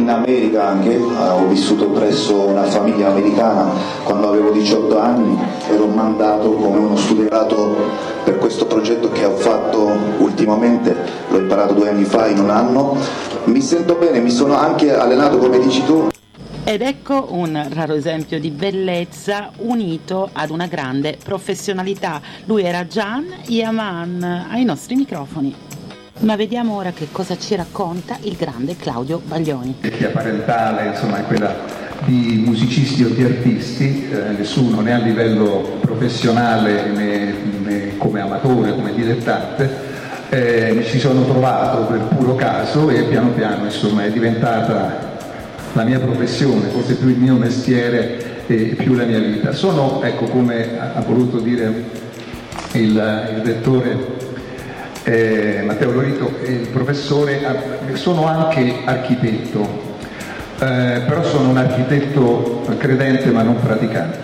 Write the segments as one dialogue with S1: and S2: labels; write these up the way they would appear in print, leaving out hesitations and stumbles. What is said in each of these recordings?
S1: in America anche, ho vissuto presso una famiglia americana quando avevo 18 anni, ero mandato come uno studentato per questo progetto che ho fatto ultimamente, l'ho imparato 2 anni fa in un anno, mi sento bene, mi sono anche allenato come dici tu.
S2: Ed ecco un raro esempio di bellezza unito ad una grande professionalità. Lui era Gian Yaman ai nostri microfoni. Ma vediamo ora che cosa ci racconta il grande Claudio Baglioni.
S3: Vecchia parentale, insomma, è quella di musicisti o di artisti, nessuno né a livello professionale né come amatore, come dilettante, mi ci sono trovato per puro caso e piano piano, insomma, è diventata la mia professione, forse più il mio mestiere e più la mia vita. Sono, ecco, come ha voluto dire il rettore Matteo Lorito, il professore, sono anche architetto, però sono un architetto credente ma non praticante,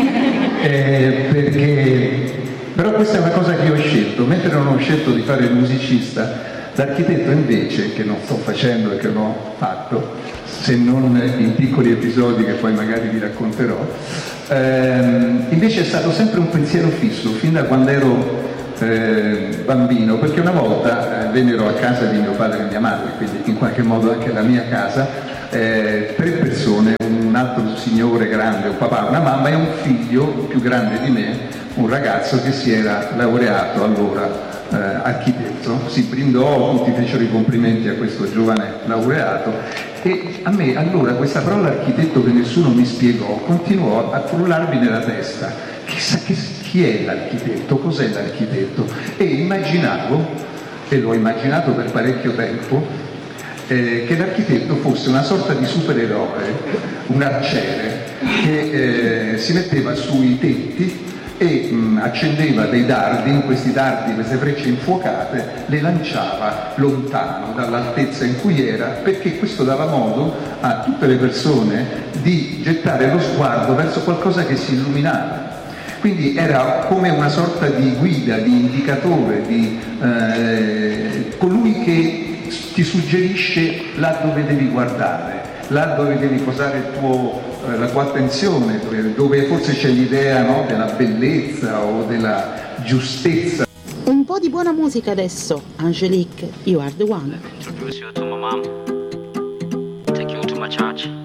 S3: però questa è una cosa che io ho scelto, mentre non ho scelto di fare il musicista, l'architetto invece, che non sto facendo e che non ho fatto, se non in piccoli episodi che poi magari vi racconterò, invece è stato sempre un pensiero fisso, fin da quando ero bambino, perché una volta vennero a casa di mio padre e mia madre, quindi in qualche modo anche la mia casa, 3 persone, un altro signore grande, un papà, una mamma e un figlio più grande di me, un ragazzo che si era laureato allora architetto, si brindò, tutti fecero i complimenti a questo giovane laureato e a me allora questa parola architetto che nessuno mi spiegò continuò a frullarmi nella testa. Chissà chi è l'architetto, cos'è l'architetto? E immaginavo, e l'ho immaginato per parecchio tempo, che l'architetto fosse una sorta di supereroe, un arciere che si metteva sui tetti e accendeva dei dardi, in questi dardi, queste frecce infuocate, le lanciava lontano dall'altezza in cui era, perché questo dava modo a tutte le persone di gettare lo sguardo verso qualcosa che si illuminava. Quindi era come una sorta di guida, di indicatore, di colui che ti suggerisce là dove devi guardare, là dove devi posare la tua attenzione, dove forse c'è l'idea, no, della bellezza o della giustezza.
S2: Un po' di buona musica adesso. Angelique, You Are The One.
S4: Introduce you to my mom. Take you to my church.